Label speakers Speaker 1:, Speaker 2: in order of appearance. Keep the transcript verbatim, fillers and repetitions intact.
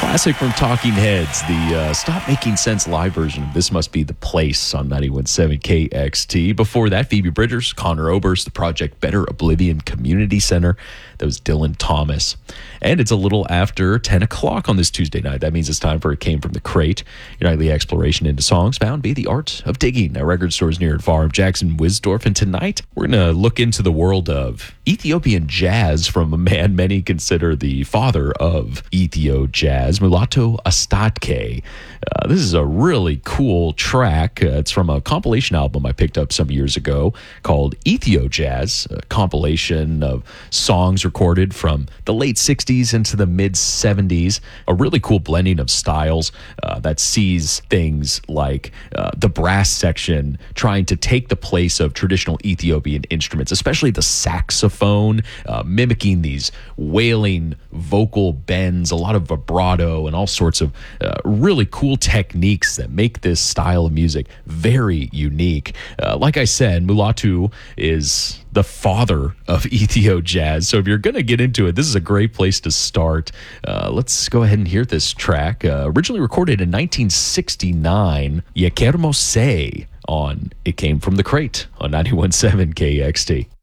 Speaker 1: Classic from Talking Heads, the uh, Stop Making Sense live version of This Must Be the Place on ninety-one point seven K X T. Before that, Phoebe Bridgers, Connor Oberst, the Project Better Oblivion Community Center. That was Dylan Thomas. And it's a little after ten o'clock on this Tuesday night. That means it's time for It Came From the Crate, your nightly exploration into songs found via the art of digging at record stores near and far. I'm Jackson Wisdorf, and tonight we're going to look into the world of Ethiopian jazz from a man many consider the father of Ethio jazz, Mulatu Astatke. Uh, this is a really cool track. Uh, it's from a compilation album I picked up some years ago called Ethio Jazz, a compilation of songs recorded from the late sixties into the mid seventies. A really cool blending of styles uh, that sees things like uh, the brass section trying to take the place of traditional Ethiopian instruments, especially the saxophone, uh, mimicking these wailing vocal bends, a lot of vibrato, and all sorts of uh, really cool techniques that make this style of music very unique. Uh, like I said, Mulatu is the father of Ethio jazz. So if you're going to get into it, this is a great place to start. Uh, let's go ahead and hear this track. Uh, originally recorded in nineteen sixty-nine, Yekermo Say on It Came From the Crate on ninety-one point seven K X T.